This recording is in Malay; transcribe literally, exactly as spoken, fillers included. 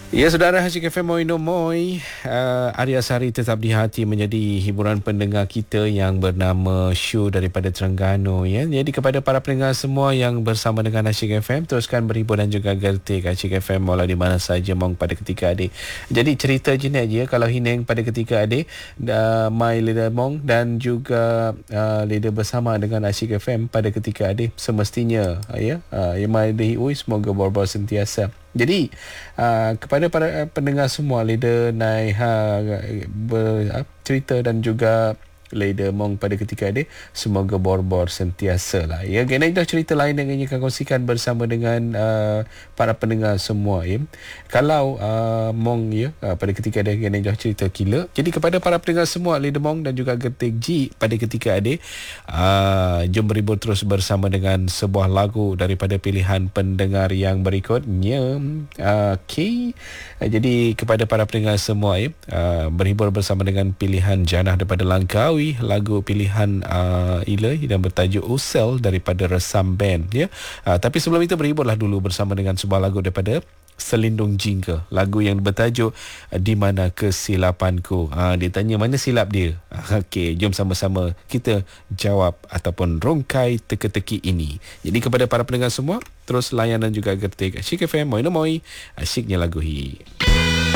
Ya, saudara, Asyik F M Moi No Moi. Uh, Arya Sari tetap di hati menjadi hiburan pendengar kita yang bernama Shu daripada Terengganu. Ya. Jadi kepada para pendengar semua yang bersama dengan Asyik F M, teruskan berhibur dan juga gertik Asyik F M walau di mana saja mong pada ketika adik. Jadi cerita je ni aja kalau Hineng pada ketika adik, uh, My Leader Mong dan juga uh, leader bersama dengan Asyik F M pada ketika adik semestinya uh, ya, uh, yang madi ui semoga bor-bor sentiasa. Jadi uh, kepada para pendengar semua, leader Naiha ber, uh, cerita dan juga leader Mong pada ketika ini, semoga bor-bor sentiasa lah. Ya, kena dah cerita lain yang ingin kami kongsikan bersama dengan uh, para pendengar semua. Ya. Kalau uh, Mong ya uh, pada ketika ada kena dah cerita gila. Jadi kepada para pendengar semua, leader Mong dan juga Getik G pada ketika ada, uh, jom berhibur terus bersama dengan sebuah lagu daripada pilihan pendengar yang berikutnya. Uh, okay. Uh, jadi kepada para pendengar semua ya, uh, berhibur bersama dengan pilihan Janah daripada Langkawi, lagu pilihan uh, Ila yang bertajuk Usel daripada Resam Band ya. Uh, tapi sebelum itu berhiburlah dulu bersama dengan sebuah lagu daripada Selindung Jingga, lagu yang bertajuk Di Mana Kesilapanku. Ha, dia tanya mana silap dia. Ha, Okey, jom sama-sama kita jawab ataupun rungkai teka-teki ini. Jadi kepada para pendengar semua, terus layan dan juga gertik Asyik F M Moi No Moi, asyiknya lagu hi.